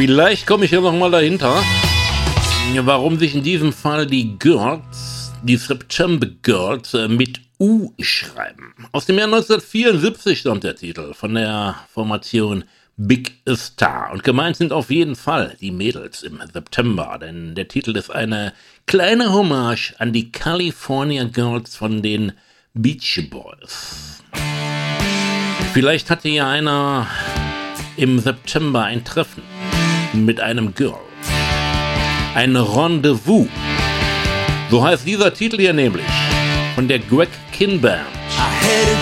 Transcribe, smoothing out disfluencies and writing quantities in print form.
Vielleicht komme ich ja noch mal dahinter, warum sich in diesem Fall die Girls, die September Girls, mit U schreiben. Aus dem Jahr 1974 stammt der Titel von der Formation Big Star. Und gemeint sind auf jeden Fall die Mädels im September, denn der Titel ist eine kleine Hommage an die California Girls von den Beach Boys. Vielleicht hatte ja einer im September ein Treffen mit einem Girl. Ein Rendezvous. So heißt dieser Titel hier nämlich von der Greg Kihn Band.